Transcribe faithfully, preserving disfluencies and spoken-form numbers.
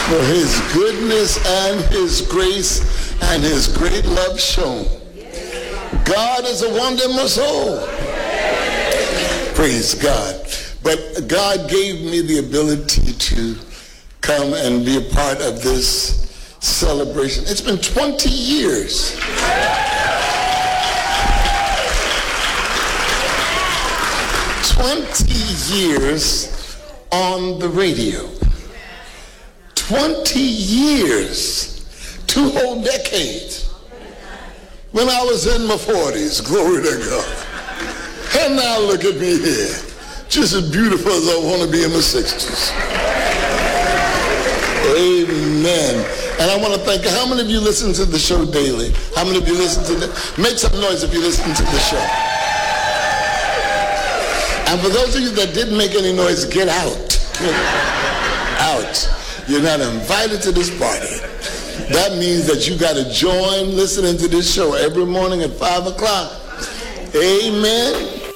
for his goodness and his grace and his great love shown. God is a wonder in my soul. Praise God. But God gave me the ability to come and be a part of this celebration. It's been twenty years. twenty years on the radio. twenty years, two whole decades. When I was in my forties, glory to God. And now look at me here, just as beautiful as I want to be in my sixties. Amen. And I want to thank you. How many of you listen to the show daily? How many of you listen to the, make some noise if you listen to the show. And for those of you that didn't make any noise, get out. Get out. You're not invited to this party. That means that you got to join listening to this show every morning at five o'clock. Amen.